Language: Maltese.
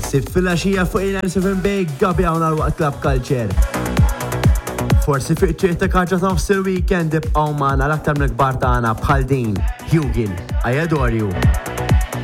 Sib fil-axija fuq il-97 Big Gabi għawna l-waqt Club Culture. Forsi fiq triq ta' kaġa ta' f'sil weekend ibqaw maħna l-aktar mill-kbar tagħna bħal din, Hugin, I adore you.